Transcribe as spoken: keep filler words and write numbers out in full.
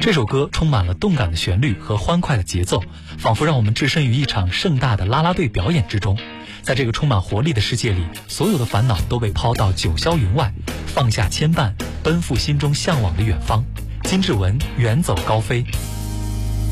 这首歌充满了动感的旋律和欢快的节奏，仿佛让我们置身于一场盛大的啦啦队表演之中。在这个充满活力的世界里，所有的烦恼都被抛到九霄云外，放下牵绊，奔赴心中向往的远方。金志文，远走高飞。